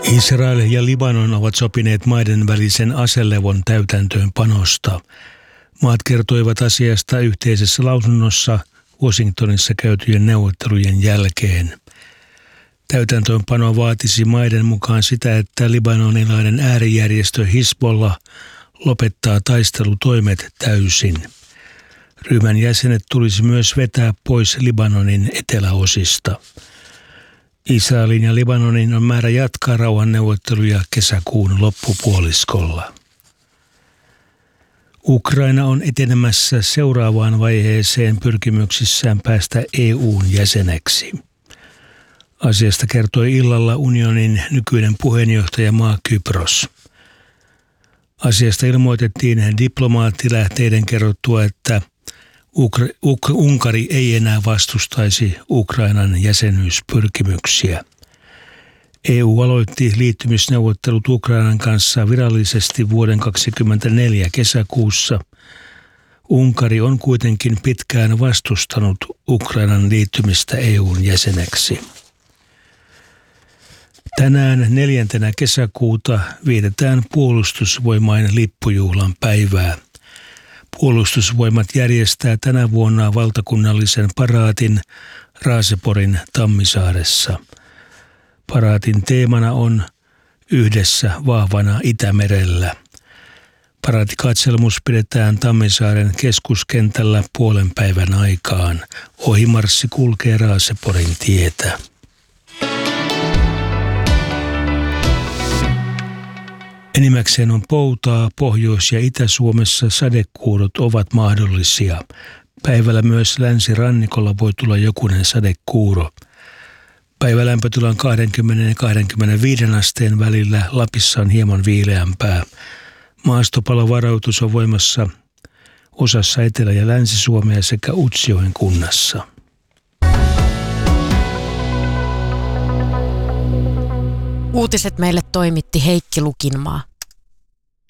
Israel ja Libanon ovat sopineet maiden välisen aselevon täytäntöönpanosta. Maat kertoivat asiasta yhteisessä lausunnossa Washingtonissa käytyjen neuvottelujen jälkeen. Täytäntöönpano vaatisi maiden mukaan sitä, että libanonilainen äärijärjestö Hizbollah lopettaa taistelutoimet täysin. Ryhmän jäsenet tulisi myös vetää pois Libanonin eteläosista. Israelin ja Libanonin on määrä jatkaa rauhanneuvotteluja kesäkuun loppupuoliskolla. Ukraina on etenemässä seuraavaan vaiheeseen pyrkimyksissään päästä EU:n jäseneksi. Asiasta kertoi illalla unionin nykyinen puheenjohtajamaa Kypros. Asiasta ilmoitettiin diplomaattilähteiden kerrottua, että Unkari ei enää vastustaisi Ukrainan jäsenyyspyrkimyksiä. EU aloitti liittymisneuvottelut Ukrainan kanssa virallisesti vuoden 2024 kesäkuussa. Unkari on kuitenkin pitkään vastustanut Ukrainan liittymistä EU:n jäseneksi. Tänään 4. kesäkuuta vietetään puolustusvoimain lippujuhlan päivää. Puolustusvoimat järjestää tänä vuonna valtakunnallisen paraatin Raaseporin Tammisaaressa. Paraatin teemana on Yhdessä vahvana Itämerellä. Paraatikatselmus pidetään Tammisaaren keskuskentällä puolen päivän aikaan. Ohimarssi kulkee Raaseporin tietä. Enimmäkseen on poutaa. Pohjois- ja Itä-Suomessa sadekuurot ovat mahdollisia. Päivällä myös länsirannikolla voi tulla jokunen sadekuuro. Päivälämpötila on 20 ja 25 asteen välillä. Lapissa on hieman viileämpää. Maastopalovarajoitus on voimassa osassa Etelä- ja Länsi-Suomea sekä Utsjoen kunnassa. Uutiset meille toimitti Heikki Lukinmaa.